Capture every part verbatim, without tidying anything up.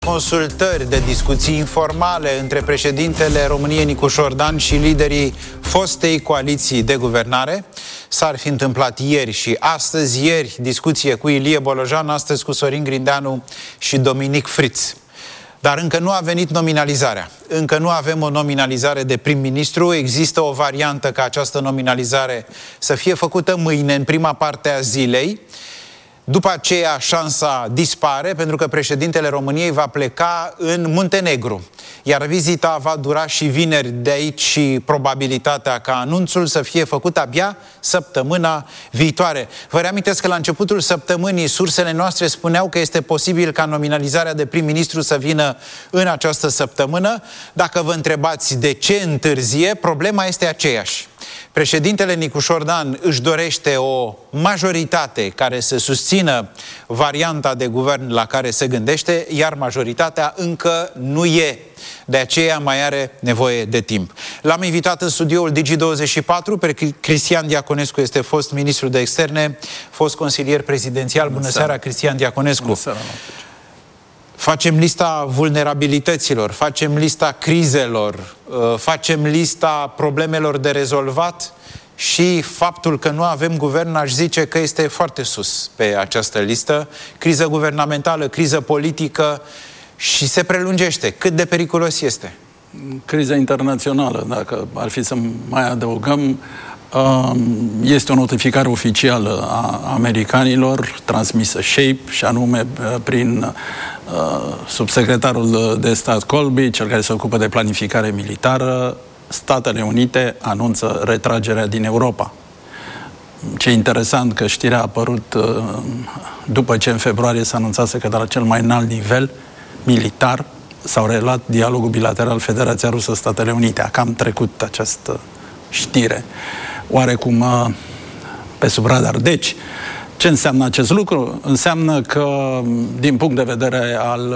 Consultări de discuții informale între președintele României Nicu Șordan și liderii fostei coaliții de guvernare s-ar fi întâmplat ieri și astăzi. Ieri discuție cu Ilie Bolojan, astăzi cu Sorin Grindeanu și Dominic Friț. Dar încă nu a venit nominalizarea. Încă nu avem o nominalizare de prim-ministru. Există o variantă ca această nominalizare să fie făcută mâine, în prima parte a zilei. După aceea șansa dispare, pentru că președintele României va pleca în Muntenegru. Iar vizita va dura și vineri, de aici și probabilitatea ca anunțul să fie făcut abia săptămâna viitoare. Vă reamintesc că la începutul săptămânii sursele noastre spuneau că este posibil ca nominalizarea de prim-ministru să vină în această săptămână. Dacă vă întrebați de ce întârzie, problema este aceeași. Președintele Nicu Șordan își dorește o majoritate care să susțină varianta de guvern la care se gândește, iar majoritatea încă nu e. De aceea mai are nevoie de timp. L-am invitat în studioul Digi douăzeci și patru pe Cristian Diaconescu, este fost ministru de externe, fost consilier prezidențial. Bună, Bună seara, seara, Cristian Diaconescu. Bună seara. Facem lista vulnerabilităților, facem lista crizelor, facem lista problemelor de rezolvat și faptul că nu avem guvern, aș zice că este foarte sus pe această listă. Criză guvernamentală, criză politică și se prelungește. Cât de periculos este? Criza internațională, dacă ar fi să mai adăugăm, este o notificare oficială a americanilor transmisă SHAPE și anume prin subsecretarul de stat Colby, cel care se ocupă de planificare militară. Statele Unite anunță retragerea din Europa. Ce interesant că știrea a apărut după ce în februarie s-a anunțat că de la cel mai înalt nivel militar s-au reluat dialogul bilateral Federația Rusă-Statele Unite. A cam trecut această știre oarecum pe sub radar. Deci, ce înseamnă acest lucru? Înseamnă că, din punct de vedere al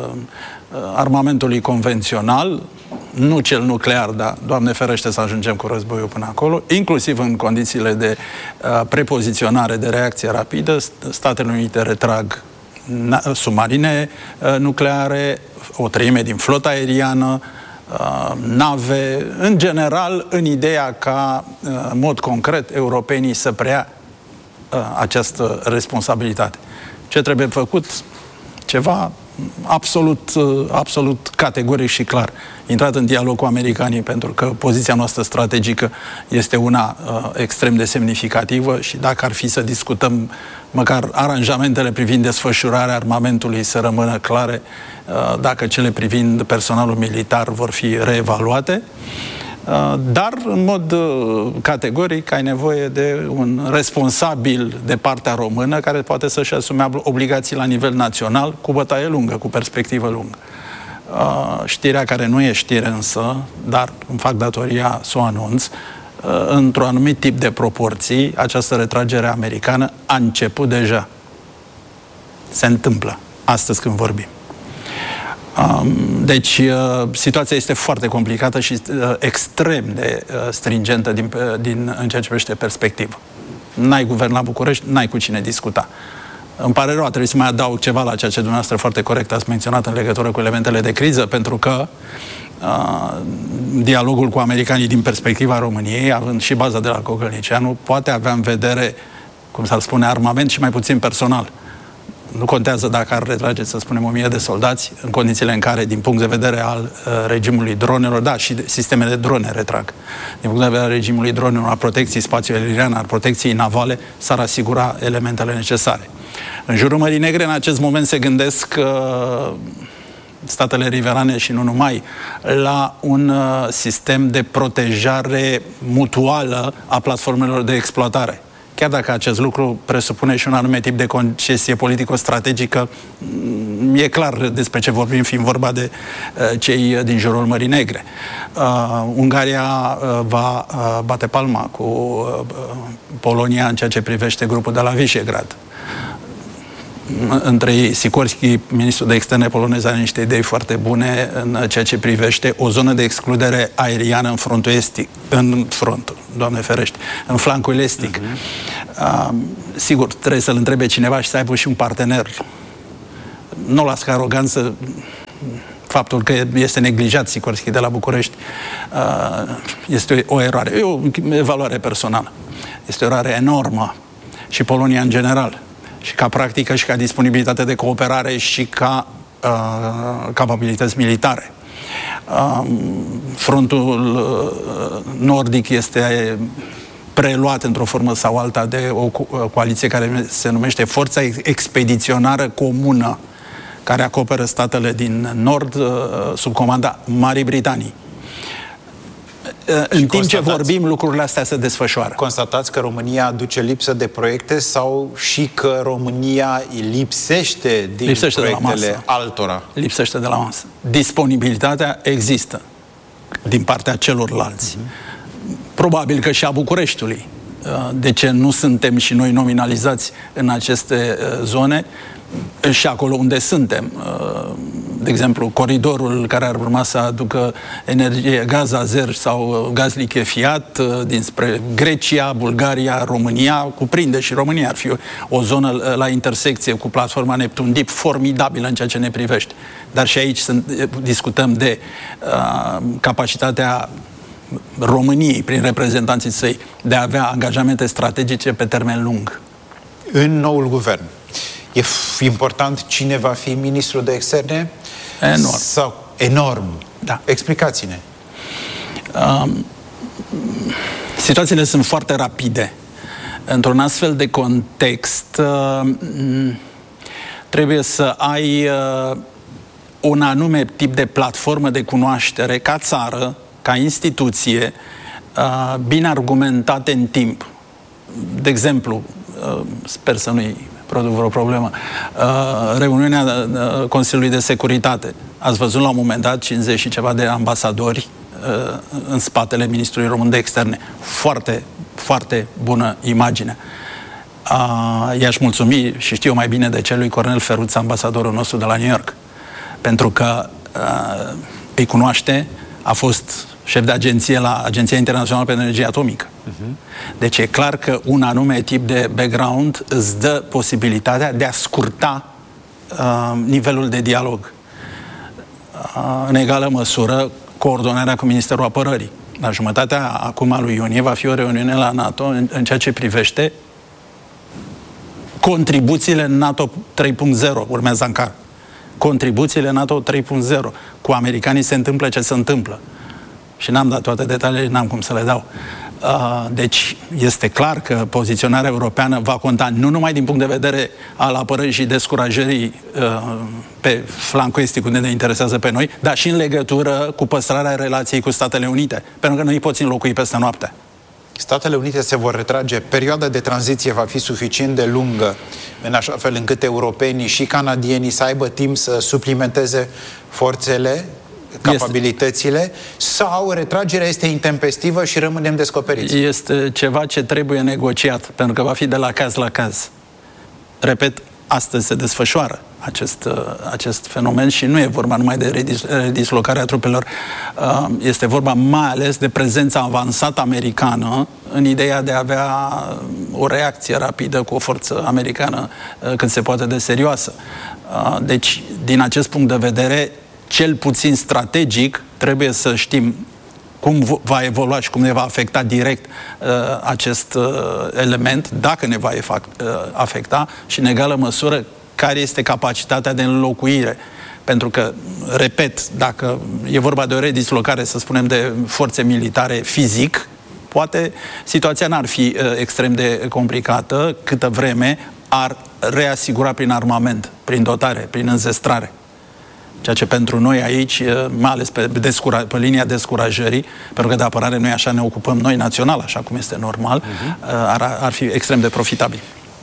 armamentului convențional, nu cel nuclear, dar, Doamne ferește să ajungem cu războiul până acolo, inclusiv în condițiile de prepoziționare, de reacție rapidă, Statele Unite retrag submarine nucleare, o treime din flota aeriană, nave, în general, în ideea ca, în mod concret, europenii să preia această responsabilitate. Ce trebuie făcut? Ceva absolut, absolut categoric și clar. Intrat în dialog cu americanii, pentru că poziția noastră strategică este una uh, extrem de semnificativă și dacă ar fi să discutăm măcar aranjamentele privind desfășurarea armamentului să rămână clare, uh, dacă cele privind personalul militar vor fi reevaluate. Dar, în mod categoric, ai nevoie de un responsabil de partea română care poate să-și asume obligații la nivel național cu bătaie lungă, cu perspectivă lungă. Știrea care nu e știre însă, dar îmi fac datoria să o anunț, într-un anumit tip de proporții, această retragere americană a început deja. Se întâmplă astăzi când vorbim. Deci, situația este foarte complicată și extrem de stringentă din, din, în ceea ce privește perspectivă. N-ai guvern la București, n-ai cu cine discuta. Îmi pare rău, trebuie să mai adaug ceva la ceea ce dumneavoastră foarte corect ați menționat în legătură cu elementele de criză, pentru că uh, dialogul cu americanii din perspectiva României, având și baza de la Cogălnicianu, poate avea în vedere, cum s-ar spune, armament și mai puțin personal. Nu contează dacă ar retrage, să spunem, o mie de soldați, în condițiile în care, din punct de vedere al uh, regimului dronelor, da, și sistemele de drone retrag, din punct de vedere al regimului dronelor, al protecției spațiului aerian, al protecției navale, s-ar asigura elementele necesare. În jurul Mării Negre, în acest moment, se gândesc uh, statele riverane și nu numai, la un uh, sistem de protejare mutuală a platformelor de exploatare. Chiar dacă acest lucru presupune și un anume tip de concesie politico-strategică, e clar despre ce vorbim, fiind vorba de uh, cei din jurul Mării Negre. Uh, Ungaria uh, va uh, bate palma cu uh, Polonia în ceea ce privește grupul de la Visegrad. Între ei, Sikorski, ministrul de externe polonez, are niște idei foarte bune în ceea ce privește o zonă de excludere aeriană în frontul estic, în frontul, Doamne ferește, în flancul estic. Uh-huh. Uh, sigur, trebuie să-l întrebe cineva și să aibă și un partener nu las ca aroganță faptul că este neglijat Sikorski de la București, este o eroare. E o evaluare personală. Este o eroare enormă. Și Polonia în general. Și ca practică, și ca disponibilitate de cooperare, și ca uh, capabilități militare. Uh, frontul uh, nordic este preluat într-o formă sau alta de o co- coaliție care se numește Forța Expediționară Comună, care acoperă statele din nord uh, sub comanda Marii Britanii. În timp ce vorbim, lucrurile astea se desfășoară. Constatați că România aduce lipsă de proiecte sau și că România lipsește din lipsește proiectele de la altora? Lipsește de la masă. Disponibilitatea există din partea celorlalți. Uh-huh. Probabil că și a Bucureștiului. De ce nu suntem și noi nominalizați în aceste zone și acolo unde suntem? De exemplu, coridorul care ar urma să aducă energie, gaz azer sau gaz lichefiat dinspre Grecia, Bulgaria, România, cuprinde și România, ar fi o zonă la intersecție cu platforma Neptun Deep formidabilă în ceea ce ne privește. Dar și aici sunt, discutăm de uh, capacitatea României, prin reprezentanții săi, de a avea angajamente strategice pe termen lung. În noul guvern e important cine va fi ministrul de externe? Enorm. Sau enorm? Da. Explicați-ne. Um, situațiile sunt foarte rapide. Într-un astfel de context uh, trebuie să ai uh, un anume tip de platformă de cunoaștere ca țară, ca instituție, uh, bine argumentate în timp. De exemplu, uh, sper să nu-i produc vreo problemă, uh, reuniunea uh, Consiliului de Securitate. Ați văzut la un moment dat cincizeci și ceva de ambasadori uh, în spatele Ministrului Român de Externe. Foarte, foarte bună imagine. Uh, i-aș mulțumi, și știu mai bine de ce, lui Cornel Feruț, ambasadorul nostru de la New York. Pentru că uh, îi cunoaște, a fost șef de agenție la Agenția Internațională pentru Energie Atomică. Uh-huh. Deci e clar că un anume tip de background îți dă posibilitatea de a scurta uh, nivelul de dialog. Uh, în egală măsură, coordonarea cu Ministerul Apărării. La jumătatea acum a lui iunie va fi o reuniune la NATO în, în ceea ce privește contribuțiile NATO trei punct zero, urmează Ankara. Contribuțiile NATO trei punct zero. Cu americanii se întâmplă ce se întâmplă. Și n-am dat toate detaliile, n-am cum să le dau. Uh, deci este clar că poziționarea europeană va conta nu numai din punct de vedere al apărării și descurajării uh, pe flancul estic, unde ne interesează pe noi, dar și în legătură cu păstrarea relației cu Statele Unite, pentru că nu îi poți înlocui peste noapte. Statele Unite se vor retrage, perioada de tranziție va fi suficient de lungă, în așa fel încât europenii și canadienii să aibă timp să suplimenteze forțele, capabilitățile, este. Sau retragerea este intempestivă și rămânem descoperiți? Este ceva ce trebuie negociat, pentru că va fi de la caz la caz. Repet, astăzi se desfășoară acest, acest fenomen și nu e vorba numai de redis, redislocarea trupelor, este vorba mai ales de prezența avansată americană în ideea de a avea o reacție rapidă cu o forță americană cât se poate de serioasă. Deci, din acest punct de vedere, cel puțin strategic, trebuie să știm cum va evolua și cum ne va afecta direct uh, acest uh, element, dacă ne va uh, afecta și, în egală măsură, care este capacitatea de înlocuire. Pentru că, repet, dacă e vorba de o redislocare, să spunem, de forțe militare fizic, poate situația n-ar fi uh, extrem de complicată, câtă vreme ar reasigura prin armament, prin dotare, prin înzestrare. Ceea ce pentru noi aici, mai ales pe, descura, pe linia descurajării, pentru că de apărare noi așa ne ocupăm noi național, așa cum este normal, uh-huh. ar, ar fi extrem de profitabil.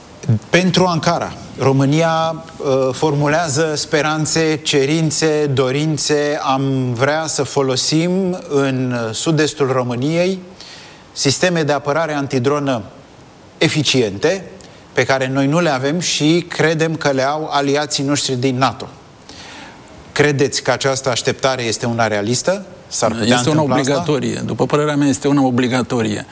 Pentru Ankara, România uh, formulează speranțe, cerințe, dorințe. Am vrea să folosim în sud-estul României sisteme de apărare antidronă eficiente, pe care noi nu le avem și credem că le au aliații noștri din NATO. Credeți că această așteptare este una realistă S-ar putea este una obligatorie. Asta? După părerea mea, este una obligatorie.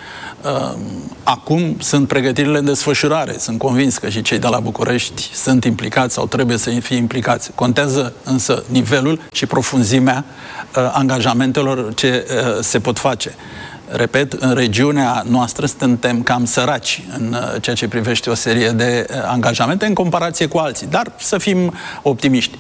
Acum sunt pregătirile în desfășurare. Sunt convins că și cei de la București sunt implicați sau trebuie să fie implicați. Contează însă nivelul și profunzimea angajamentelor ce se pot face. Repet, în regiunea noastră suntem cam săraci în ceea ce privește o serie de angajamente în comparație cu alții. Dar să fim optimiști.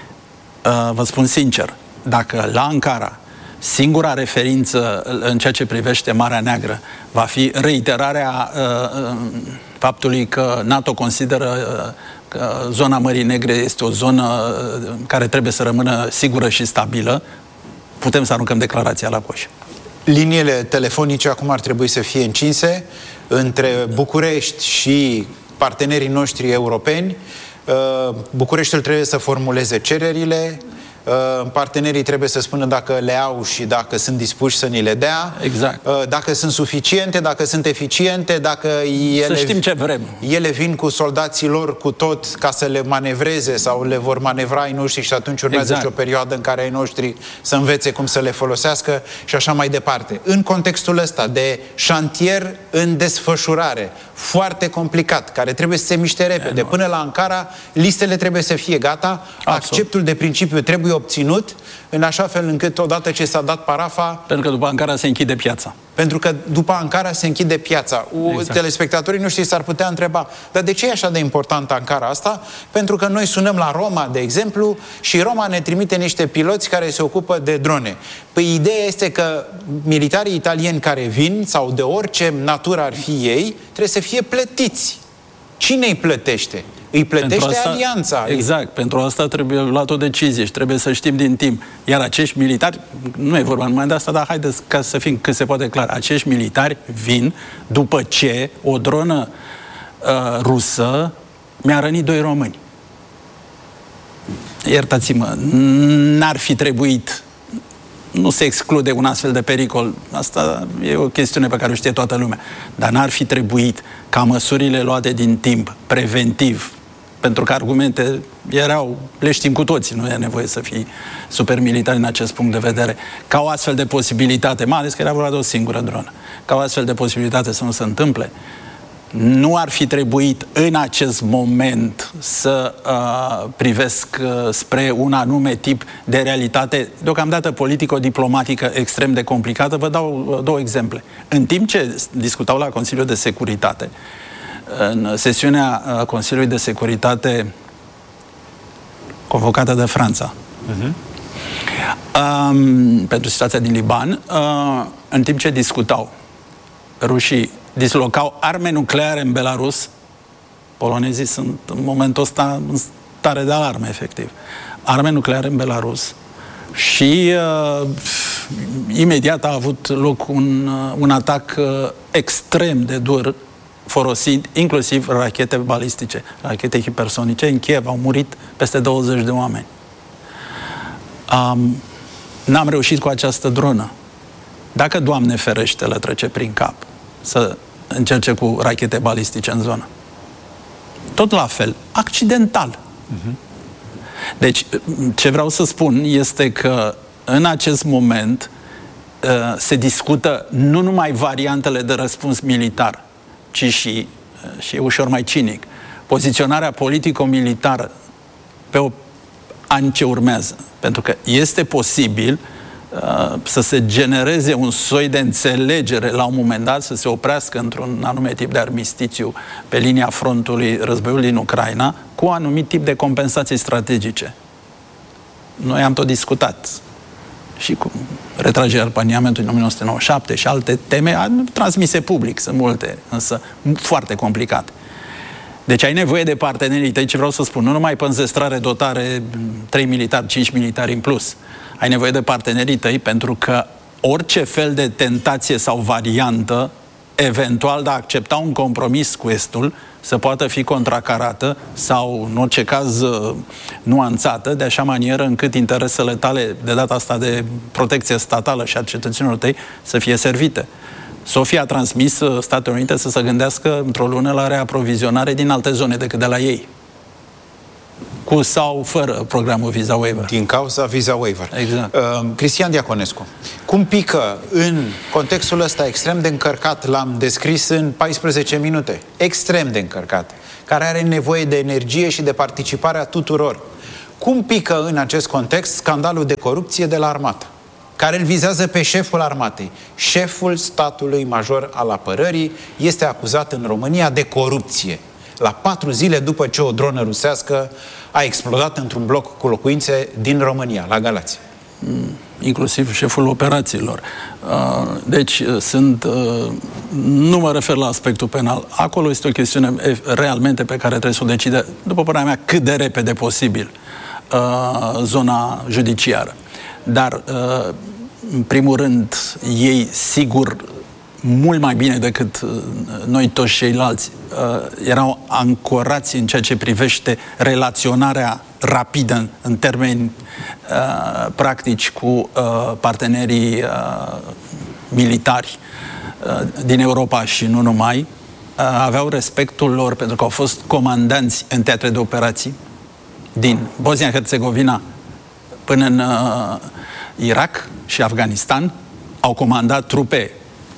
Vă spun sincer, dacă la Ankara singura referință în ceea ce privește Marea Neagră va fi reiterarea uh, faptului că NATO consideră uh, că zona Mării Negre este o zonă uh, care trebuie să rămână sigură și stabilă, putem să aruncăm declarația la coș. Liniile telefonice acum ar trebui să fie încinse între București și partenerii noștri europeni. Bucureștiul trebuie să formuleze cererile, partenerii trebuie să spună dacă le au și dacă sunt dispuși să ni le dea, exact. Dacă sunt suficiente, dacă sunt eficiente, dacă ele, să știm ce vrem. Ele vin cu soldații lor cu tot ca să le manevreze sau le vor manevra ai noștri și atunci urmează exact. Și o perioadă în care ai noștri să învețe cum să le folosească și așa mai departe. În contextul ăsta de șantier în desfășurare, foarte complicat, care trebuie să se miște repede, până la Ankara, listele trebuie să fie gata, absolut. Acceptul de principiu trebuie obținut, în așa fel încât odată ce s-a dat parafa... Pentru că după Ankara se închide piața. Pentru că după Ankara se închide piața. Exact. Telespectatorii noștri s-ar putea întreba, dar de ce e așa de importantă Ankara asta? Pentru că noi sunăm la Roma, de exemplu, și Roma ne trimite niște piloți care se ocupă de drone. Păi ideea este că militarii italieni care vin, sau de orice natură ar fi ei, trebuie să fie plătiți. Cine îi plătește? Îi plătește asta, alianța. Exact. Pentru asta trebuie luat o decizie și trebuie să știm din timp. Iar acești militari, nu e vorba numai de asta, dar haideți ca să fim cât se poate clar, acești militari vin după ce o dronă uh, rusă mi-a rănit doi români. Iertați-mă, n-ar fi trebuit, nu se exclude un astfel de pericol, asta e o chestiune pe care o știe toată lumea, dar n-ar fi trebuit ca măsurile luate din timp, preventiv, pentru că argumente erau, le știm cu toții, nu e nevoie să fii super militar în acest punct de vedere, ca o astfel de posibilitate, mai ales că era vorba de o singură dronă, ca o astfel de posibilitate să nu se întâmple, nu ar fi trebuit în acest moment să uh, privesc uh, spre un anume tip de realitate, deocamdată politico-diplomatică extrem de complicată. Vă dau uh, două exemple. În timp ce discutau la Consiliul de Securitate, în sesiunea uh, Consiliului de Securitate convocată de Franța, uh-huh. um, pentru situația din Liban, uh, în timp ce discutau, rușii dislocau arme nucleare în Belarus. Polonezii sunt în momentul ăsta în stare de alarmă, efectiv. Arme nucleare în Belarus. Și uh, imediat a avut loc un, uh, un atac uh, extrem de dur, folosind inclusiv rachete balistice, rachete hipersonice. În Kiev au murit peste douăzeci de oameni. Um, n-am reușit cu această dronă. Dacă, Doamne ferește, le trece prin cap să încerce cu rachete balistice în zonă. Tot la fel, accidental. Uh-huh. Deci, ce vreau să spun este că în acest moment uh, se discută nu numai variantele de răspuns militar, ci și, uh, și e ușor mai cinic, poziționarea politico-militară pe o ani ce urmează. Pentru că este posibil să se genereze un soi de înțelegere la un moment dat, să se oprească într-un anume tip de armistițiu pe linia frontului războiului din Ucraina, cu un anumit tip de compensații strategice. Noi am tot discutat și cu retragerea alpaniamentului în nouăsprezece nouăzeci și șapte și alte teme transmise public, sunt multe, însă foarte complicate. Deci ai nevoie de partenerii tăi, ce vreau să spun, nu numai pe înzestrare, dotare, trei militari, cinci militari în plus. Ai nevoie de partenerii tăi pentru că orice fel de tentație sau variantă, eventual de a accepta un compromis cu Estul, să poată fi contracarată sau, în orice caz, nuanțată, de așa manieră încât interesele tale, de data asta de protecție statală și a cetățenilor tăi, să fie servite. Sofia a transmis Statele Unite să se gândească într-o lună la reaprovizionare din alte zone decât de la ei. Cu sau fără programul Visa Waiver. Din cauza Visa Waiver. Exact. Uh, Cristian Diaconescu, cum pică în contextul ăsta extrem de încărcat, l-am descris în paisprezece minute, extrem de încărcat, care are nevoie de energie și de participarea tuturor. Cum pică în acest context scandalul de corupție de la armată, care îl vizează pe șeful armatei? Șeful statului major al apărării este acuzat în România de corupție, la patru zile după ce o dronă rusească a explodat într-un bloc cu locuințe din România, la Galați. Inclusiv șeful operațiilor. Deci sunt, nu mă refer la aspectul penal. Acolo este o chestiune realmente pe care trebuie să o decide, după părerea mea, cât de repede posibil zona judiciară. Dar, în primul rând, ei, sigur, mult mai bine decât noi toți ceilalți, erau ancorați în ceea ce privește relaționarea rapidă în, în termeni uh, practici cu uh, partenerii uh, militari uh, din Europa și nu numai. Uh, aveau respectul lor pentru că au fost comandanți în teatre de operații din Bosnia-Herzegovina până în uh, Irak și Afganistan. Au comandat trupe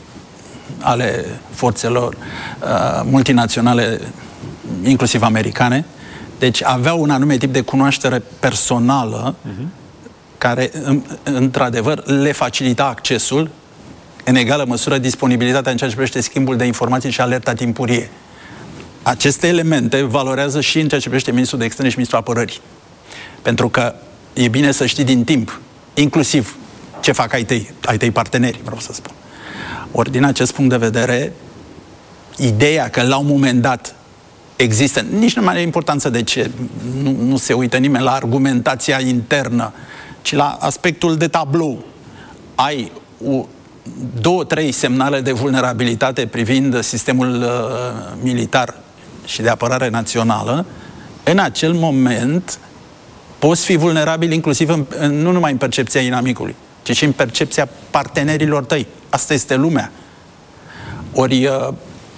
ale forțelor uh, multinaționale, inclusiv americane. Deci aveau un anume tip de cunoaștere personală uh-huh. care, într-adevăr, le facilita accesul, în egală măsură disponibilitatea în ceea ce privește schimbul de informații și alerta timpurie. Aceste elemente valorează și în ceea ce privește ministrul de externe și ministrul apărării. Pentru că e bine să știi din timp, inclusiv ce fac ai tăi, ai tăi parteneri, vreau să spun. Ori, din acest punct de vedere, ideea că la un moment dat există, nici nu mai are importanță de ce, nu, nu se uită nimeni la argumentația internă, ci la aspectul de tablou. Ai o, două, trei semnale de vulnerabilitate privind sistemul uh, militar și de apărare națională, în acel moment poți fi vulnerabil inclusiv în, în, nu numai în percepția inamicului, ci și în percepția partenerilor tăi. Asta este lumea. Ori uh,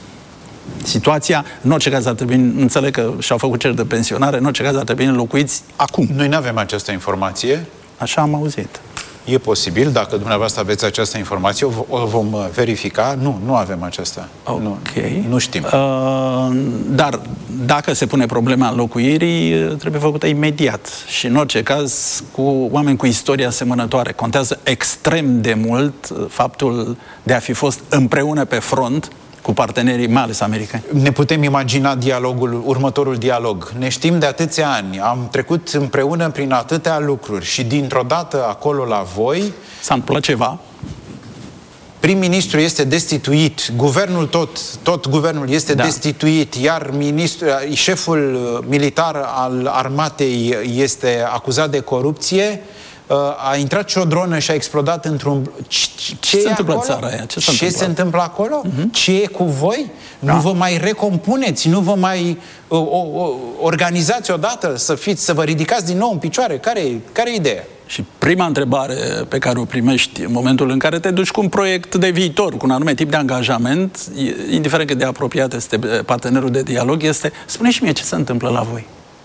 situația, în orice caz ar trebui, înțeleg că și-au făcut cer de pensionare, în orice caz ar trebui înlocuiți acum. Noi nu avem această informație. Așa am auzit. E posibil, dacă dumneavoastră aveți această informație, o vom verifica. Nu, nu avem aceasta. Ok. Nu, nu știm. Uh, dar dacă se pune problema înlocuirii, trebuie făcută imediat. Și în orice caz, cu oameni cu istorie asemănătoare. Contează extrem de mult faptul de a fi fost împreună pe front cu partenerii, mai ales americani. Ne putem imagina dialogul, următorul dialog. Ne știm de atâția ani, am trecut împreună prin atâtea lucruri și dintr-o dată acolo la voi s-a întâmplat ceva. Prim-ministru este destituit, guvernul tot, tot guvernul este da. destituit, iar ministru, șeful militar al armatei este acuzat de corupție. A intrat și o dronă și a explodat într-un... Ce, ce se întâmplă în țara aia? Ce, ce se întâmplă acolo? Uh-huh. Ce e cu voi? Da. Nu vă mai recompuneți? Nu vă mai o, o, organizați odată să fiți, să vă ridicați din nou în picioare? Care, care e ideea? Și prima întrebare pe care o primești în momentul în care te duci cu un proiect de viitor, cu un anume tip de angajament, indiferent cât de apropiat este partenerul de dialog, este: spune-și mie ce se întâmplă la voi.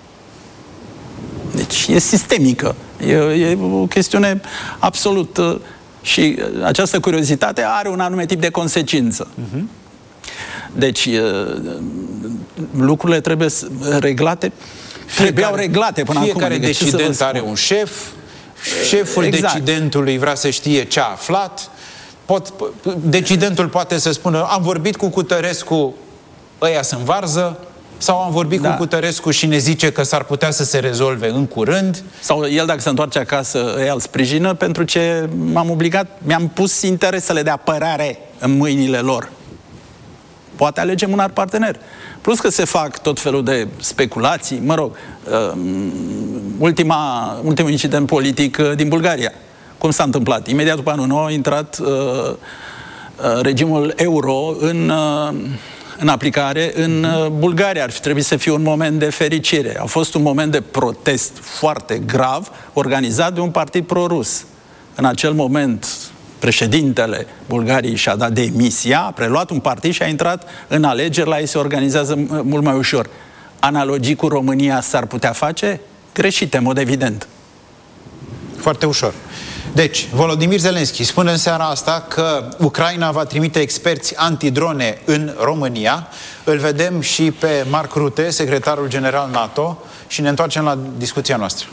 Deci e sistemică. E, e o chestiune absolut... Și această curiozitate are un anume tip de consecință. Uh-huh. Deci lucrurile trebuie reglate, fiecare, trebuiau reglate până fiecare acum. Fiecare decident are un șef, șeful exact. decidentului vrea să știe ce a aflat, pot, decidentul poate să spună: am vorbit cu Cutărescu, ăia sunt varză, sau am vorbit da. cu Cutărescu și ne zice că s-ar putea să se rezolve în curând. Sau el, dacă se întoarce acasă, îi îl sprijină pentru ce m-am obligat, mi-am pus interesele de apărare în mâinile lor. Poate alegem un alt partener. Plus că se fac tot felul de speculații. Mă rog, uh, ultima, ultimul incident politic uh, din Bulgaria. Cum s-a întâmplat? Imediat după anul nou a intrat uh, uh, regimul euro în... Uh, în aplicare în Bulgaria. Ar fi trebuit să fie un moment de fericire. A fost un moment de protest foarte grav, organizat de un partid pro-rus. În acel moment, președintele Bulgariei și-a dat demisia, a preluat un partid și a intrat în alegeri, la ei se organizează mult mai ușor. Analogii cu România s-ar putea face? greșite, în mod evident. Foarte ușor. Deci, Volodymyr Zelensky spune în seara asta că Ucraina va trimite experți antidrone în România. Îl vedem și pe Mark Rutte, secretarul general NATO, și ne întoarcem la discuția noastră.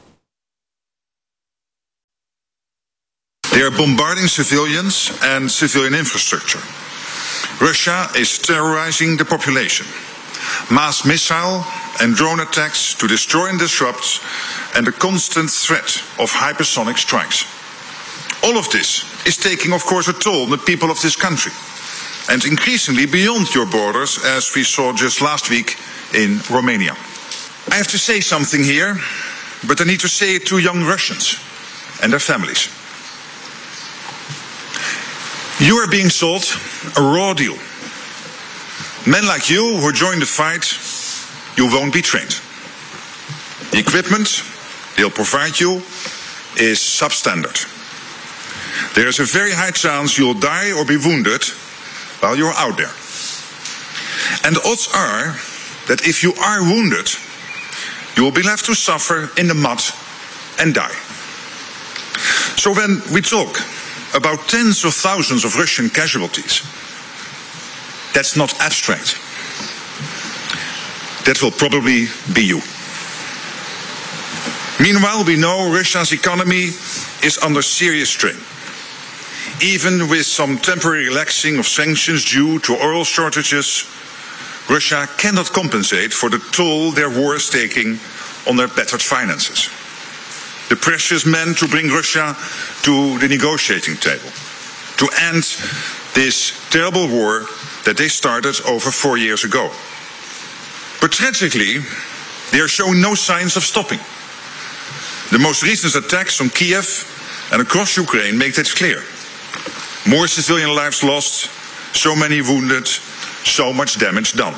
They are bombarding civilians and civilian infrastructure. Russia is terrorizing the population. Mass missile and drone attacks to destroy and disrupt, and the constant threat of hypersonic strikes. All of this is taking, of course, a toll on the people of this country, and increasingly beyond your borders, as we saw just last week in Romania. I have to say something here, but I need to say it to young Russians and their families. You are being sold a raw deal. Men like you who join the fight, you won't be trained. The equipment they'll provide you is substandard. There is a very high chance you'll die or be wounded while you're out there. And the odds are that if you are wounded, you will be left to suffer in the mud and die. So when we talk about tens of thousands of Russian casualties, that's not abstract. That will probably be you. Meanwhile, we know Russia's economy is under serious strain. Even with some temporary relaxing of sanctions due to oil shortages, Russia cannot compensate for the toll their war is taking on their battered finances. The pressures meant to bring Russia to the negotiating table, to end this terrible war that they started over four years ago. But tragically, they are showing no signs of stopping. The most recent attacks on Kiev and across Ukraine make that clear. More civilian lives lost, so many wounded, so much damage done.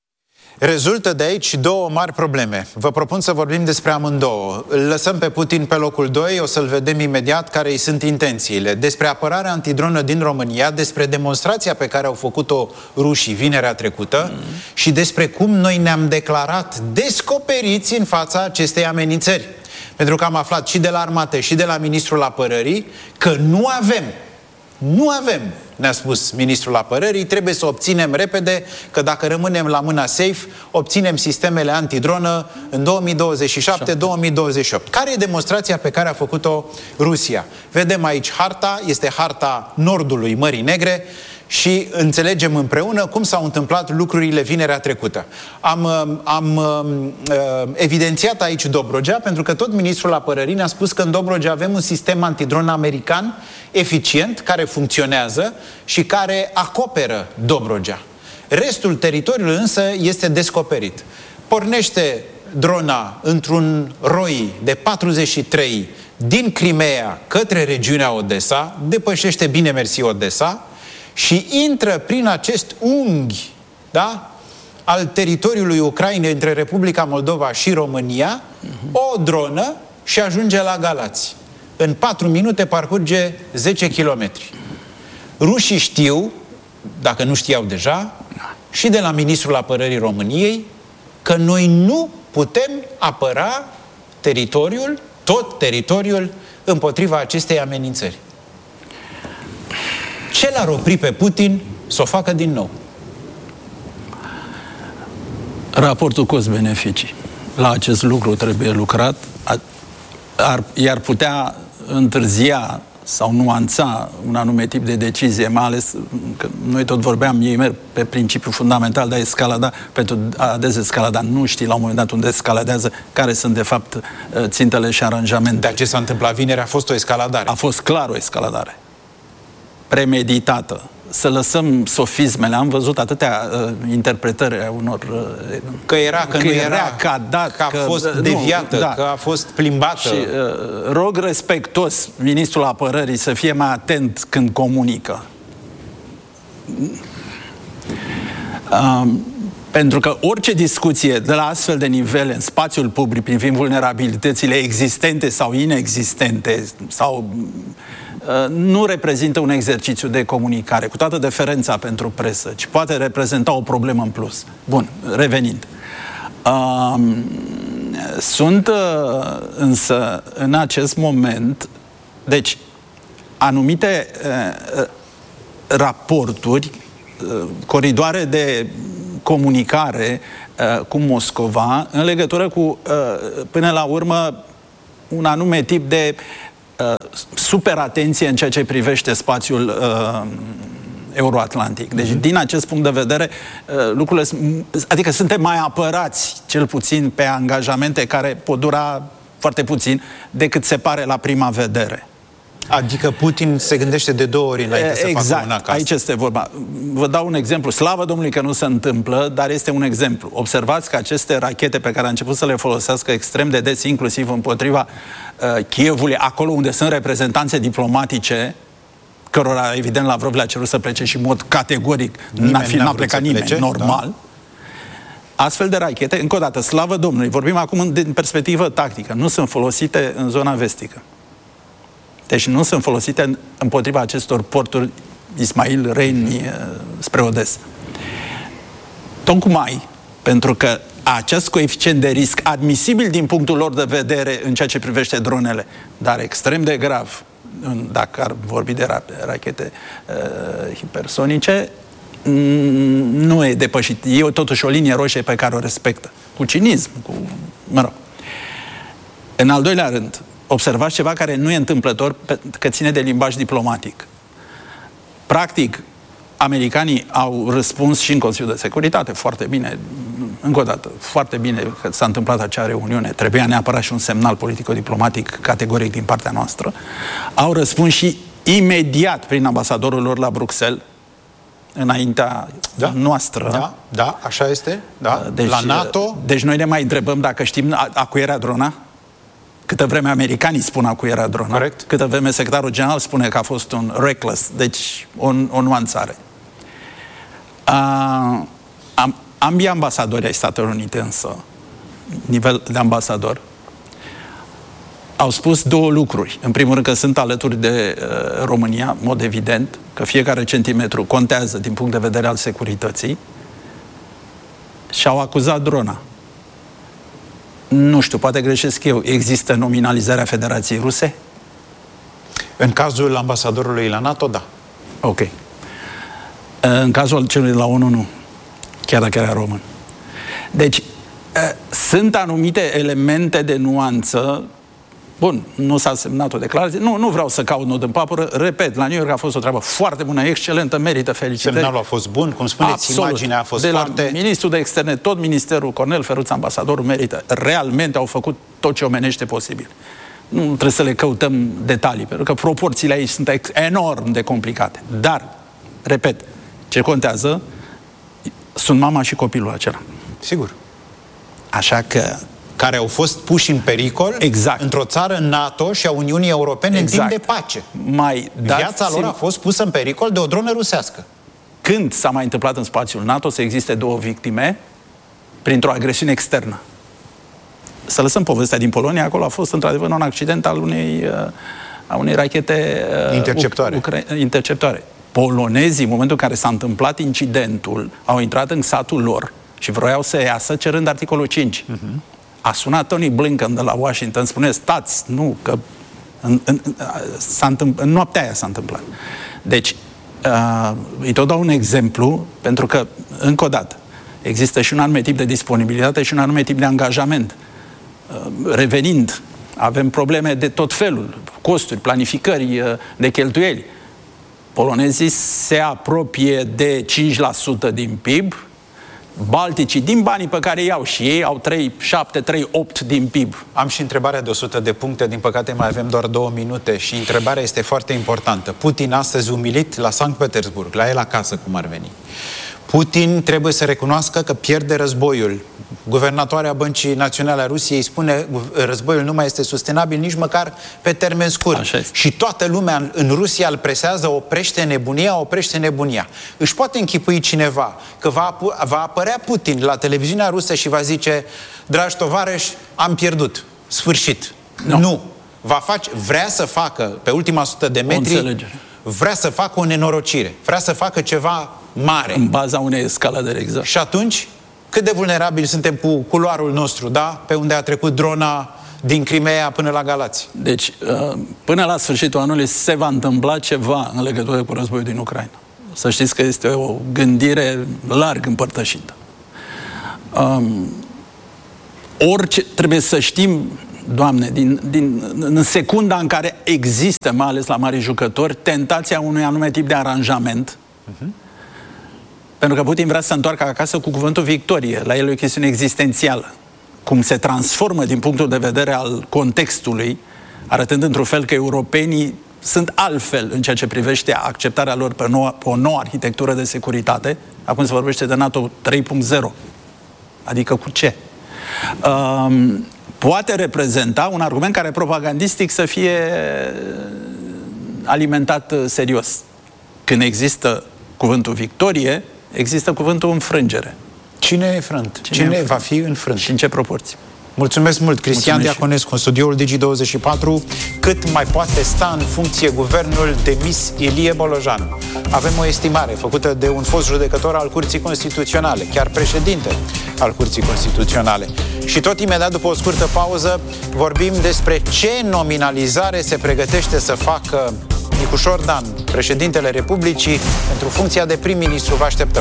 Rezultă de aici două mari probleme. Vă propun să vorbim despre amândouă. Îl lăsăm pe Putin pe locul doi, o să-l vedem imediat care îi sunt intențiile. Despre apărarea antidronă din România, despre demonstrația pe care au făcut-o rușii vinerea trecută mm. și despre cum noi ne-am declarat descoperiți în fața acestei amenințări. Pentru că am aflat și de la armată și de la ministrul apărării că nu avem Nu avem, ne-a spus ministrul apărării, trebuie să obținem repede, că dacă rămânem la mâna safe, obținem sistemele antidronă în două mii douăzeci și șapte două mii douăzeci și opt. Care e demonstrația pe care a făcut-o Rusia? Vedem aici harta, este harta nordului Mării Negre și înțelegem împreună cum s-au întâmplat lucrurile vinerea trecută. Am, am uh, evidențiat aici Dobrogea, pentru că tot ministrul apărării ne-a spus că în Dobrogea avem un sistem antidron american eficient, care funcționează și care acoperă Dobrogea. Restul teritoriului însă este descoperit. Pornește drona într-un roi de patruzeci și trei din Crimea către regiunea Odessa, depășește bine mersi Odessa, și intră prin acest unghi, da, al teritoriului Ucrainei între Republica Moldova și România, uh-huh. o dronă și ajunge la Galați. În patru minute parcurge zece kilometri. Rușii știu, dacă nu știau deja, și de la ministrul apărării României, că noi nu putem apăra teritoriul, tot teritoriul, împotriva acestei amenințări. Ce l-ar opri pe Putin să o facă din nou? Raportul cost-beneficii. La acest lucru trebuie lucrat. Ar, i-ar putea întârzia sau nuanța un anume tip de decizie, mai ales că noi tot vorbeam, ei merg pe principiul fundamental de a escalada, pentru a dezescalada. Nu știi la un moment dat unde escaladează, care sunt de fapt țintele și aranjamentele. Dar ce s-a întâmplat vineri a fost o escaladare. A fost clar o escaladare. Premeditată. Să lăsăm sofismele. Am văzut atâtea uh, interpretări a unor... Uh, că era, că, că nu era, era că a dat, că a că, fost deviată, nu, da. că a fost plimbată. Și uh, rog respectos ministrul apărării să fie mai atent când comunică. Uh, pentru că orice discuție de la astfel de nivele în spațiul public privind vulnerabilitățile existente sau inexistente sau... nu reprezintă un exercițiu de comunicare, cu toată deferența pentru presă, ci poate reprezenta o problemă în plus. Bun, revenind. Uh, Sunt însă în acest moment, deci, anumite raporturi, coridoare de comunicare cu Moscova în legătură cu, până la urmă, un anume tip de superatenție în ceea ce privește spațiul euroatlantic. Deci, din acest punct de vedere, lucrurile, adică suntem mai apărați, cel puțin, pe angajamente care pot dura foarte puțin, decât se pare la prima vedere. Adică Putin se gândește de două ori înainte să exact, facă una ca asta. Aici este vorba. Vă dau un exemplu. Slavă Domnului că nu se întâmplă, dar este un exemplu. Observați că aceste rachete pe care a început să le folosească extrem de des, inclusiv împotriva uh, Kievului, acolo unde sunt reprezentanțe diplomatice, cărora, evident, Lavrov le-a cerut să plece și în mod categoric n-a, n-a plecat nimeni, plece, normal. Da. Astfel de rachete, încă o dată, slavă Domnului, vorbim acum din perspectivă tactică, nu sunt folosite în zona vestică. Deci nu sunt folosite împotriva acestor porturi Ismail, Reni, spre Odessa. Tocmai pentru că acest coeficient de risc, admisibil din punctul lor de vedere în ceea ce privește dronele, dar extrem de grav, dacă ar vorbi de rachete uh, hipersonice, nu e depășit. E totuși o linie roșie pe care o respectă. Cu cinism, cu... mă rog. În al doilea rând, observați ceva care nu e întâmplător, că ține de limbaj diplomatic. Practic, americanii au răspuns și în Consiliul de Securitate foarte bine, încă o dată, foarte bine că s-a întâmplat acea reuniune. Trebuia neapărat și un semnal politico-diplomatic categoric din partea noastră. Au răspuns și imediat prin ambasadorul lor la Bruxelles, înaintea da, noastră. Da, da, așa este. Da. Deci, la NATO. Deci noi ne mai întrebăm dacă știm a, a cui era drona. Câtă vreme americanii spun a cui era drona. Corect. Câtă vreme secretarul general spune că a fost un reckless. Deci o, o nuanțare. A, am, ambii ambasadori ai Statelor Unite însă, nivel de ambasador, au spus două lucruri. În primul rând că sunt alături de uh, România, în mod evident, că fiecare centimetru contează din punct de vedere al securității, și au acuzat drona. Nu știu, poate greșesc eu. Există nominalizarea Federației Ruse? În cazul ambasadorului la NATO, da. Ok. În cazul celui de la ONU, nu. Chiar dacă era român. Deci, sunt anumite elemente de nuanță. Bun, nu s-a semnat o declarație. Nu, nu vreau să caut nod în papură. Repet, la New York a fost o treabă foarte bună, excelentă, merită felicitări. Semnalul a fost bun, cum spuneți, absolut. Imaginea a fost de foarte... la ministrul de externe, tot ministerul, Cornel Feruț, ambasadorul, merită. Realmente au făcut tot ce omenește posibil. Nu trebuie să le căutăm detalii, pentru că proporțiile aici sunt enorm de complicate. Dar, repet, ce contează sunt mama și copilul acela. Sigur. Așa că... care au fost puși în pericol exact. într-o țară NATO și a Uniunii Europene exact. în timp de pace. Mai Viața lor a fost pusă în pericol de o dronă rusească. Când s-a mai întâmplat în spațiul NATO să existe două victime printr-o agresiune externă? Să lăsăm povestea din Polonia, acolo a fost într-adevăr un accident al unei, a unei rachete interceptoare. Ucra- interceptoare. Polonezii, în momentul în care s-a întâmplat incidentul, au intrat în satul lor și vroiau să iasă cerând articolul cinci. Uh-huh. A sunat Tony Blinken de la Washington, spune, stați, nu, că în, în, s-a întâmpl- în noaptea aia s-a întâmplat. Deci, uh, îi tot dau un exemplu, pentru că, încă o dată, există și un anume tip de disponibilitate și un anume tip de angajament. Uh, revenind, avem probleme de tot felul, costuri, planificări, uh, de cheltuieli. Polonezii se apropie de cinci la sută din P I B, balticii, din banii pe care iau și ei, au trei șapte, trei opt din P I B. Am și întrebarea de o sută de puncte, din păcate mai avem doar două minute și întrebarea este foarte importantă. Putin astăzi umilit la Sankt Petersburg, la el acasă, cum ar veni. Putin trebuie să recunoască că pierde războiul. Guvernatoarea Băncii Naționale a Rusiei spune războiul nu mai este sustenabil nici măcar pe termen scurt. Și toată lumea în Rusia îl presează, oprește nebunia, oprește nebunia. Își poate închipui cineva că va, va apărea Putin la televiziunea rusă și va zice, dragi tovarăși, am pierdut. Sfârșit. No. Nu. Va face, vrea să facă pe ultima sută de metri, vrea să facă o nenorocire. Vrea să facă ceva mare. În baza unei escaladări, exact. Și atunci cât de vulnerabili suntem cu culoarul nostru, da? Pe unde a trecut drona din Crimea până la Galați. Deci, până la sfârșitul anului se va întâmpla ceva în legătură cu războiul din Ucraina. Să știți că este o gândire larg împărtășită. Um, orice, trebuie să știm, Doamne, din, din, în secunda în care există, mai ales la mari jucători, tentația unui anume tip de aranjament, uh-huh. pentru că Putin vrea să se întoarcă acasă cu cuvântul victorie. La el e o chestiune existențială. Cum se transformă din punctul de vedere al contextului, arătând într-un fel că europenii sunt altfel în ceea ce privește acceptarea lor pe, noua, pe o nouă arhitectură de securitate. Acum se vorbește de NATO trei punct zero. Adică cu ce? Um, poate reprezenta un argument care propagandistic să fie alimentat serios. Când există cuvântul victorie, există cuvântul înfrângere. Cine e frânt? Cine, Cine va fi înfrânt? Și în ce proporții? Mulțumesc mult, Cristian Mulțumesc Diaconescu, în studioul Digi douăzeci și patru. Cât mai poate sta în funcție guvernul demis Ilie Bolojan? Avem o estimare făcută de un fost judecător al Curții Constituționale, chiar președinte al Curții Constituționale. Și tot imediat după o scurtă pauză vorbim despre ce nominalizare se pregătește să facă Nicușor Dan, președintele Republicii, pentru funcția de prim-ministru. Vă așteptăm!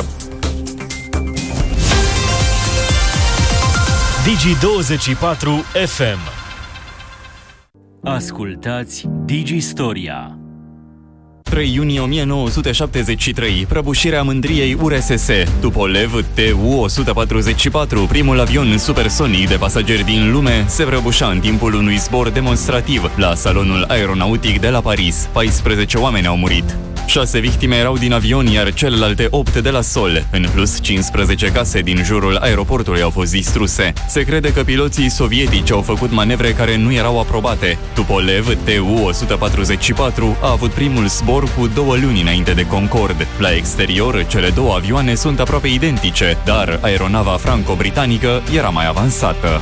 Digi douăzeci și patru F M. Ascultați Digi Storia. trei iunie o mie nouă sute șaptezeci și trei, prăbușirea mândriei U R S S. Tupolev T U o sută patruzeci și patru, primul avion supersonic de pasageri din lume, se prăbușa în timpul unui zbor demonstrativ la salonul aeronautic de la Paris. paisprezece oameni au murit. Șase victime erau din avion, iar celelalte opt de la sol. În plus, cincisprezece case din jurul aeroportului au fost distruse. Se crede că piloții sovietici au făcut manevre care nu erau aprobate. Tupolev T U o sută patruzeci și patru a avut primul zbor cu două luni înainte de Concorde. La exterior, cele două avioane sunt aproape identice, dar aeronava franco-britanică era mai avansată.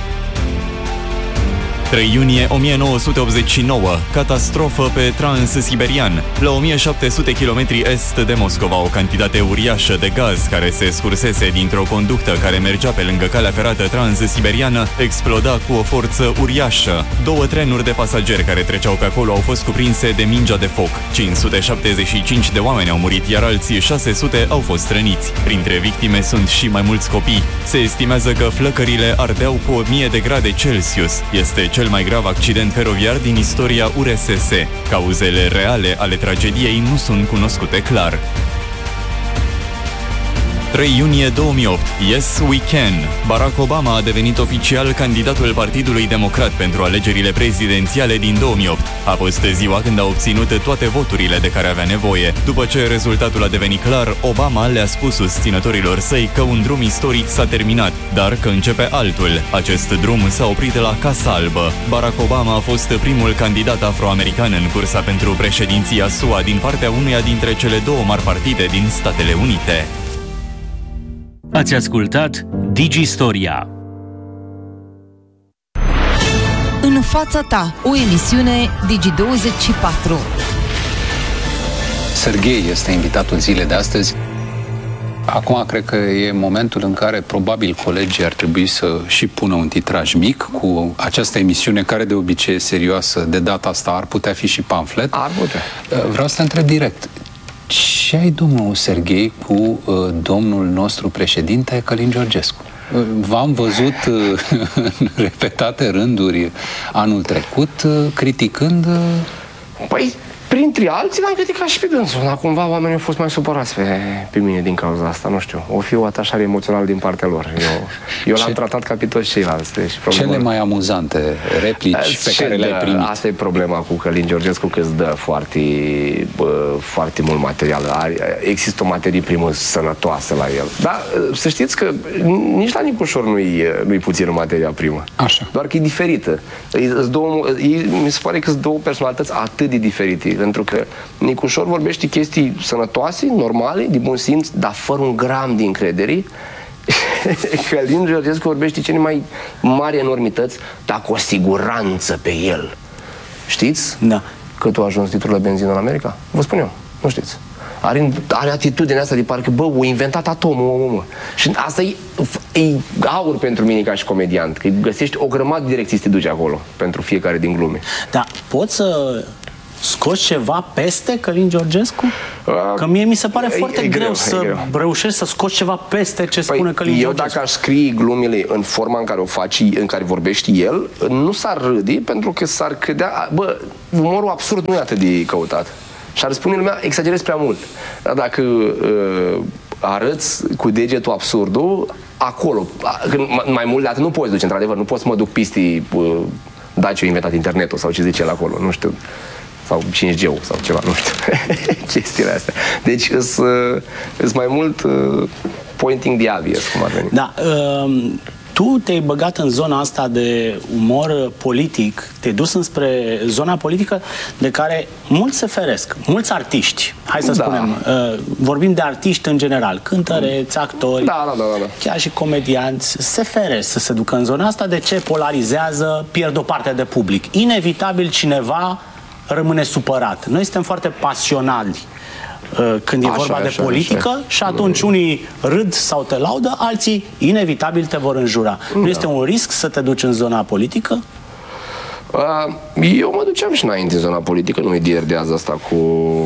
trei iunie o mie nouă sute optzeci și nouă, catastrofă pe Transsiberian. La o mie șapte sute kilometri est de Moscova, o cantitate uriașă de gaz care se scursese dintr-o conductă care mergea pe lângă calea ferată transsiberiană exploda cu o forță uriașă. Două trenuri de pasageri care treceau pe acolo au fost cuprinse de mingea de foc. cinci sute șaptezeci și cinci de oameni au murit, iar alții șase sute au fost răniți. Printre victime sunt și mai mulți copii. Se estimează că flăcările ardeau cu o mie de grade Celsius. Este cel mai grav accident feroviar din istoria U R S S. Cauzele reale ale tragediei nu sunt cunoscute clar. trei iunie două mii opt. Yes, we can. Barack Obama a devenit oficial candidatul Partidului Democrat pentru alegerile prezidențiale din două mii opt. A fost ziua când a obținut toate voturile de care avea nevoie. După ce rezultatul a devenit clar, Obama le-a spus susținătorilor săi că un drum istoric s-a terminat, dar că începe altul. Acest drum s-a oprit la Casa Albă. Barack Obama a fost primul candidat afroamerican în cursa pentru președinția S U A din partea unuia dintre cele două mari partide din Statele Unite. Ați ascultat Digi Storia. În fața ta, o emisiune Digi douăzeci și patru. Serghei este invitatul zilei de astăzi. Acum cred că e momentul în care probabil colegii ar trebui să și pună un titraj mic cu această emisiune, care de obicei e serioasă. De data asta ar putea fi și pamflet. Ar putea. Vreau să te întreb direct. Ce ai, domnul Serghei, cu uh, domnul nostru președinte Călin Georgescu? Uh, v-am văzut uh, în repetate rânduri anul trecut uh, criticând... Uh... Păi, printre alții l-am criticat și pe dânsul, dar cumva oamenii au fost mai supărați pe, pe mine din cauza asta, nu știu. O fi o atașare emoțională din partea lor. Eu, eu l-am tratat ca pe toți ceilalți. Deci, problema... Cele mai amuzante replici pe care le-ai primit? Asta e problema cu Călin Georgescu, că îți dă foarte, bă, foarte mult material. Există o materie primă sănătoasă la el. Dar să știți că nici la Nicușor nu-i, nu-i puțină materia primă. Așa. Doar că e diferită. Două, mi se pare că sunt două personalități atât de diferite. Pentru că Nicușor vorbește chestii sănătoase, normale, de bun simț, dar fără un gram de încredere. Călin Georgescu vorbește cele mai mari enormități, dar cu o siguranță pe el. Știți? Da. Cât a ajuns litrul de benzină în America? Vă spun eu, nu știți. Are, are atitudinea asta de parcă, bă, o inventat atomul, mă, mă. Și asta e, e aur pentru mine ca și comediant, că găsești o grămadă de direcții să te duci acolo, pentru fiecare din glume. Da, poți să scoți ceva peste Călin Georgescu? Că mie mi se pare e, foarte e greu, greu să greu. reușești să scoți ceva peste ce păi spune Călin eu Georgescu. Eu dacă aș scrie glumele în forma în care o faci, în care vorbește el, nu s-ar râde, pentru că s-ar credea, bă, umorul absurd nu e atât de căutat. Și ar spune lumea, exagerezi prea mult. Dar dacă uh, arăți cu degetul absurdul, acolo, când, mai mult de atât nu poți duce, într-adevăr, nu poți să mă duc pistii uh, Dacia a inventat internetul sau ce zice el acolo, nu știu. Sau cinci G-ul sau ceva, nu știu, chestiile astea. Deci îs mai mult uh, pointing the obvious, cum ar veni. Da, uh, tu te-ai băgat în zona asta de umor politic, te-ai dus înspre zona politică de care mulți se feresc, mulți artiști, hai să da. spunem, uh, vorbim de artiști în general, cântăreți, actori, da, da, da, da. chiar și comedianți, se feresc să se ducă în zona asta. De ce? Polarizează, pierd o parte de public. Inevitabil cineva rămâne supărat. Noi suntem foarte pasionali uh, când e așa, vorba așa, de politică așa. Și atunci unii râd sau te laudă, alții inevitabil te vor înjura. Da. Nu este un risc să te duci în zona politică? Uh, eu mă duceam și înainte în zona politică, nu-i de ieri de azi asta cu,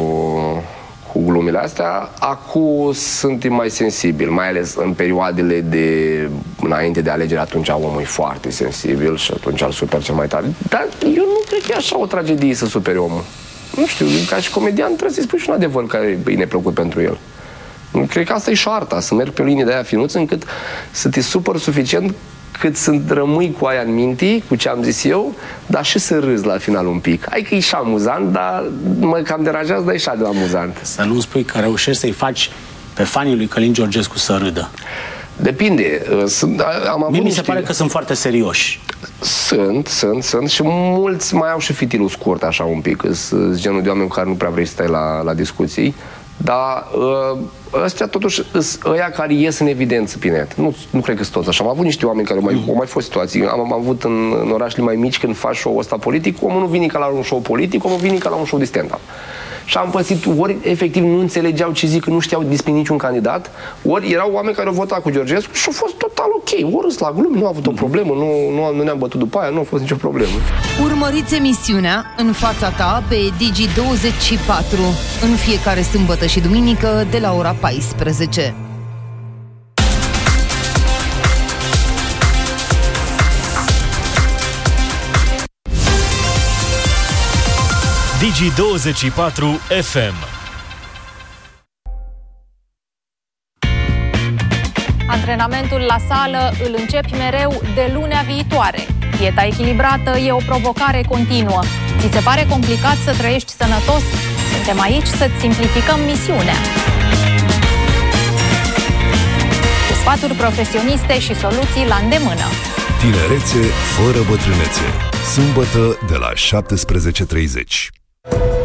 cu glumile astea. Acum sunt mai sensibil, mai ales în perioadele de înainte de alegeri, atunci omul e foarte sensibil și atunci îl super cel mai tare. Dar eu nu cred că e așa o tragedie să superi omul. Nu știu, ca și comedian trebuie să-i spui și un adevăr care e neplăcut pentru el. Cred că asta e și arta, să merg pe o linie de aia finuță încât să te supăr suficient cât să rămâi cu aia în minte, cu ce am zis eu, dar și să râzi la final un pic. Hai că e și amuzant, dar mă cam deranjează, dar e și de amuzant. Să nu spui că reușești să-i faci pe fanii lui Călin Georgescu să râdă. Depinde. Sunt, am avut Mie mi se niște... pare că sunt foarte serioși. Sunt, sunt, sunt și mulți mai au și fitilul scurt așa un pic. Sunt genul de oameni cu care nu prea vrei să stai la, la discuții. Dar ăstea totuși sunt ăia care ies în evidență pe net. Nu, nu cred că sunt toți așa. Am avut niște oameni care au mai, au mai fost situații. Am, am avut în, în orașele mai mici când faci show ăsta politic, omul nu vine ca la un show politic, omul vine ca la un show de stand-up. Și am pățit, ori efectiv nu înțelegeau ce zic, că nu știau despre niciun candidat, ori erau oameni care au votat cu Georgescu și au fost total ok. Ori la glume, nu a avut o problemă, nu, nu, nu ne-am bătut după aia, nu a fost nicio problemă. Urmăriți emisiunea În fața ta pe Digi douăzeci și patru în fiecare sâmbătă și duminică de la ora paisprezece. Digi douăzeci și patru F M. Antrenamentul la sală îl începi mereu de lunea viitoare. Dieta echilibrată e o provocare continuă. Ți se pare complicat să trăiești sănătos? Suntem aici să-ți simplificăm misiunea. Cu sfaturi profesioniste și soluții la îndemână. Tinerețe fără bătrânețe. Sâmbătă de la șaptesprezece și treizeci.